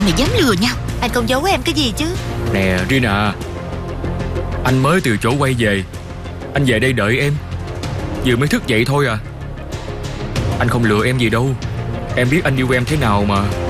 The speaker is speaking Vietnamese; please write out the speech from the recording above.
Mày dám lừa nhau? Anh không giấu em cái gì chứ? Nè Rina, anh mới từ chỗ quay về. Anh về đây đợi em. Vừa mới thức dậy thôi à. Anh không lừa em gì đâu. Em biết anh yêu em thế nào mà.